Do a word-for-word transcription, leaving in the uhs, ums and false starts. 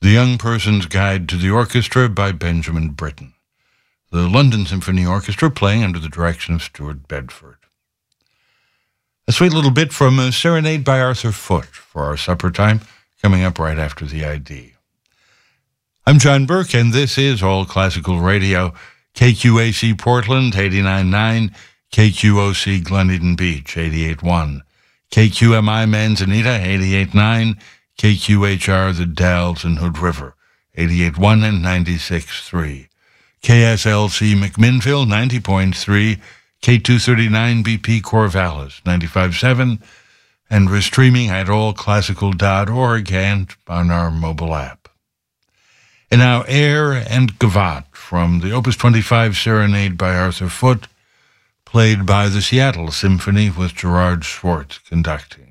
The Young Person's Guide to the Orchestra by Benjamin Britten. The London Symphony Orchestra playing under the direction of Stuart Bedford. A sweet little bit from a Serenade by Arthur Foote for our supper time, coming up right after the I D. I'm John Burke, and this is All Classical Radio, K Q A C Portland, eighty-nine point nine, K Q O C Glen Eden Beach, eighty-eight point one, K Q M I Manzanita, eighty-eight point nine, K Q H R The Dalles and Hood River, eighty-eight point one and ninety-six point three, K S L C McMinnville, ninety point three, K two thirty-nine B P Corvallis, ninety-five point seven, and we're streaming at all classical dot org and on our mobile app. And now Air and Gavotte from the Opus twenty-five Serenade by Arthur Foote, played by the Seattle Symphony with Gerard Schwartz conducting.